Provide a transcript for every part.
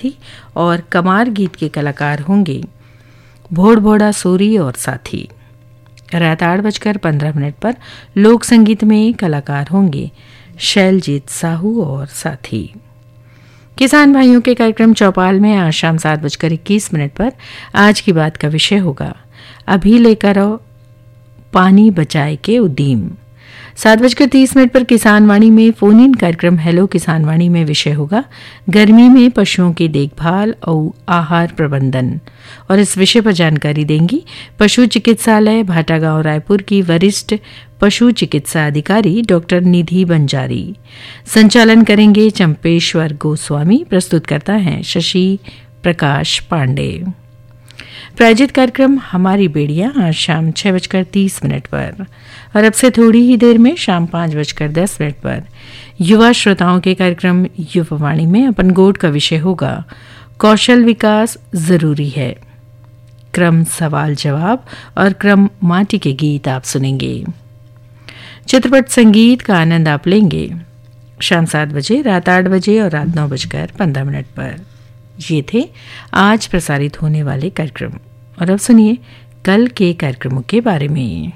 साथी और कमार गीत के कलाकार होंगे भोड़ भोड़ा सोरी और साथी। रात 8:15 पर लोक संगीत में कलाकार होंगे शैलजीत साहू और साथी। किसान भाइयों के कार्यक्रम चौपाल में आज शाम 7:21 पर आज की बात का विषय होगा अभी लेकर आओ पानी बचाए के उद्यम। 7:30 पर किसान वाणी में फोन इन कार्यक्रम हेलो किसान वाणी में विषय होगा गर्मी में पशुओं की देखभाल और आहार प्रबंधन, और इस विषय पर जानकारी देंगी पशु चिकित्सालय भाटागांव रायपुर की वरिष्ठ पशु चिकित्सा अधिकारी डॉक्टर निधि बंजारी। संचालन करेंगे चंपेश्वर गोस्वामी। प्रस्तुत करता है शशि प्रकाश पांडे। प्रायोजित कार्यक्रम हमारी बेड़ियां आज शाम 6:30 पर, और अब से थोड़ी ही देर में शाम 5:10 पर युवा श्रोताओं के कार्यक्रम युवावाणी में अपन गोड का विषय होगा कौशल विकास जरूरी है। क्रम सवाल जवाब और क्रम माटी के गीत आप सुनेंगे। चित्रपट संगीत का आनंद आप लेंगे शाम 7 बजे, रात 8 बजे और रात 9:15 पर। ये थे आज प्रसारित होने वाले कार्यक्रम, और अब सुनिए कल के कार्यक्रमों के बारे में।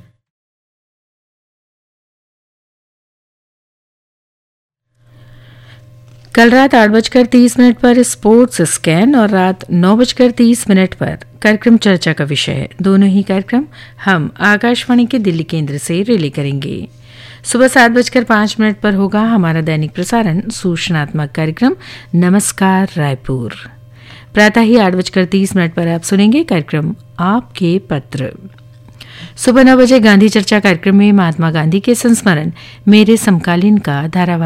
कल रात 8:30 पर स्पोर्ट्स स्कैन और रात 9:30 पर कार्यक्रम चर्चा का विषय है। दोनों ही कार्यक्रम हम आकाशवाणी के दिल्ली केंद्र से रिले करेंगे। सुबह 7:05 पर होगा हमारा दैनिक प्रसारण सूचनात्मक कार्यक्रम नमस्कार रायपुर। प्रातः ही 8:30 पर आप सुनेंगे कार्यक्रम आपके पत्र। सुबह 9 बजे गांधी चर्चा कार्यक्रम में महात्मा गांधी के संस्मरण मेरे समकालीन का धारावाहिक